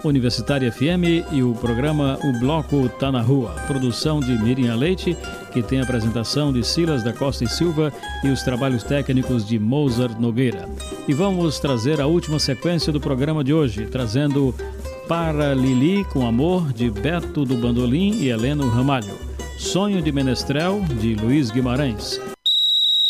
Universitária FM e o programa O Bloco Tá na Rua. Produção de Miriam Leite, que tem a apresentação de Silas da Costa e Silva e os trabalhos técnicos de Mozart Nogueira. E vamos trazer a última sequência do programa de hoje, trazendo Para Lili com Amor, de Beto do Bandolim e Heleno Ramalho. Sonho de Menestrel, de Luiz Guimarães.